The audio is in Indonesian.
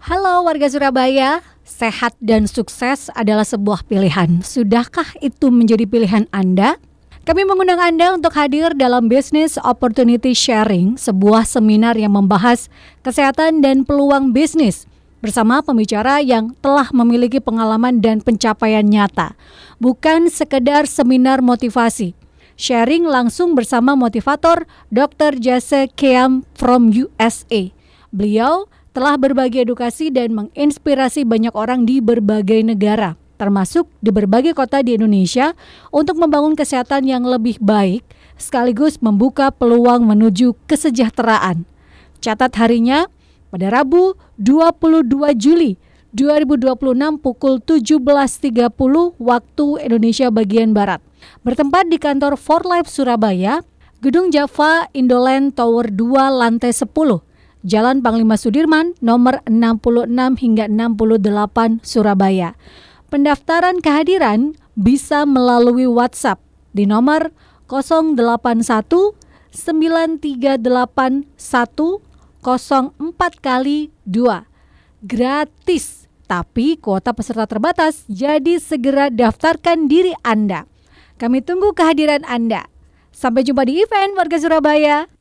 Halo warga Surabaya, sehat dan sukses adalah sebuah pilihan. Sudahkah itu menjadi pilihan Anda? Kami mengundang Anda untuk hadir dalam Business Opportunity Sharing, sebuah seminar yang membahas kesehatan dan peluang bisnis bersama pembicara yang telah memiliki pengalaman dan pencapaian nyata. Bukan sekedar seminar motivasi. Sharing langsung bersama motivator Dr. Jesse Keam from USA. Beliau telah berbagi edukasi dan menginspirasi banyak orang di berbagai negara, termasuk di berbagai kota di Indonesia untuk membangun kesehatan yang lebih baik, sekaligus membuka peluang menuju kesejahteraan. Catat harinya pada Rabu 22 Juli 2026 pukul 17.30 waktu Indonesia bagian Barat. Bertempat di kantor For Life Surabaya, Gedung Java Indoland Tower 2 lantai 10. Jalan Panglima Sudirman, nomor 66 hingga 68 Surabaya. Pendaftaran kehadiran bisa melalui WhatsApp di nomor 081 9381 04 kali 2. Gratis, tapi kuota peserta terbatas, jadi segera daftarkan diri Anda. Kami tunggu kehadiran Anda. Sampai jumpa di event warga Surabaya.